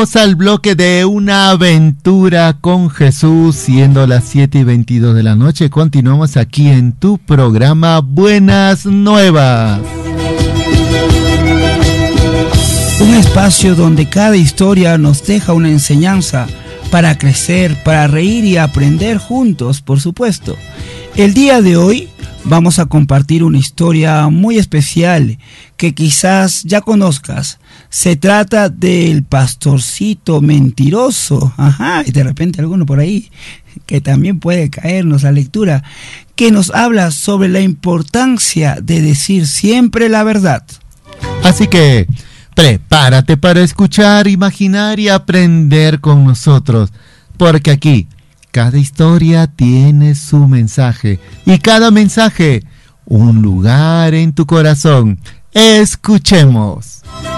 Vamos al bloque de Una Aventura con Jesús, siendo las 7:22 de la noche. Continuamos aquí en tu programa Buenas Nuevas. Un espacio donde cada historia nos deja una enseñanza para crecer, para reír y aprender juntos, por supuesto. El día de hoy vamos a compartir una historia muy especial que quizás ya conozcas. Se trata del pastorcito mentiroso. Y de repente alguno por ahí que también puede caernos la lectura, que nos habla sobre la importancia de decir siempre la verdad. Así que prepárate para escuchar, imaginar y aprender con nosotros, porque aquí cada historia tiene su mensaje y cada mensaje un lugar en tu corazón. Escuchemos.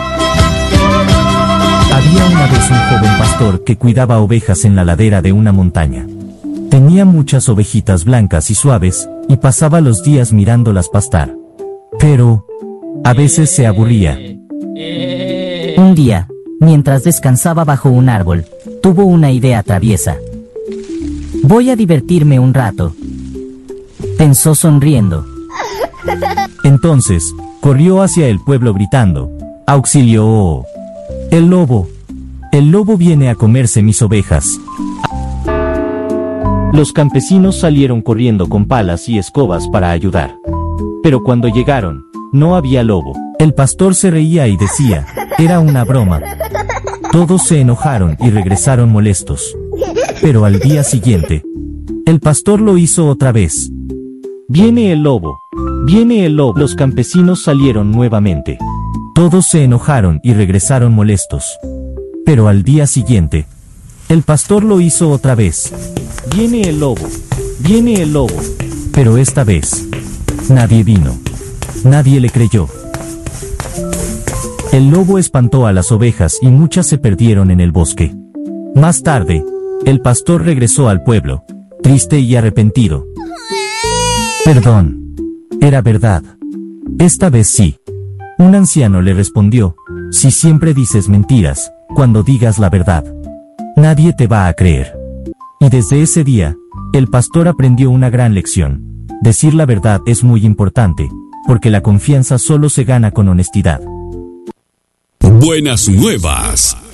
Había una vez un joven pastor que cuidaba ovejas en la ladera de una montaña. Tenía muchas ovejitas blancas y suaves, y pasaba los días mirándolas pastar. Pero a veces se aburría. Un día, mientras descansaba bajo un árbol, tuvo una idea traviesa. Voy a divertirme un rato, pensó sonriendo. Entonces, corrió hacia el pueblo gritando: ¡Auxilio! ¡El lobo! ¡El lobo viene a comerse mis ovejas! Los campesinos salieron corriendo con palas y escobas para ayudar. Pero cuando llegaron, no había lobo. El pastor se reía y decía: era una broma. Todos se enojaron y regresaron molestos. Pero al día siguiente, el pastor lo hizo otra vez. ¡Viene el lobo! ¡Viene el lobo! Los campesinos salieron nuevamente. Todos se enojaron y regresaron molestos. Pero al día siguiente, el pastor lo hizo otra vez. ¡Viene el lobo! ¡Viene el lobo! Pero esta vez, nadie vino. Nadie le creyó. El lobo espantó a las ovejas y muchas se perdieron en el bosque. Más tarde, el pastor regresó al pueblo, triste y arrepentido. Perdón. Era verdad. Esta vez sí. Un anciano le respondió: si siempre dices mentiras, cuando digas la verdad, nadie te va a creer. Y desde ese día, el pastor aprendió una gran lección. Decir la verdad es muy importante, porque la confianza solo se gana con honestidad. Buenas Nuevas.